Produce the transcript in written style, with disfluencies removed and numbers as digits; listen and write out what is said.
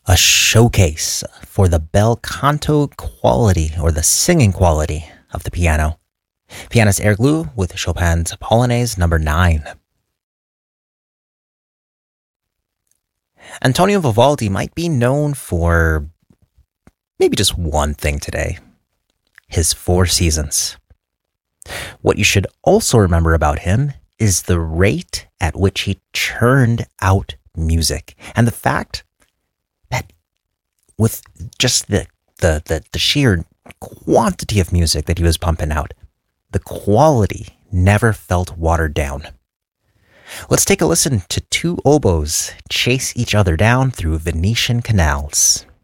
a showcase for the bel canto quality or the singing quality of the piano. Pianist Eric Liu with Chopin's Polonaise No. 9. Antonio Vivaldi might be known for maybe just one thing today: his Four Seasons. What you should also remember about him is the rate at which he churned out music, and the fact that with just the sheer quantity of music that he was pumping out, the quality never felt watered down. Let's take a listen to two oboes chase each other down through Venetian canals.